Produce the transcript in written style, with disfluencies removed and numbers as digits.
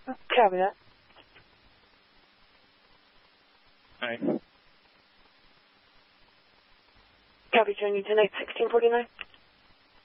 Copy that. Alright. Copy, join you tonight, 1649.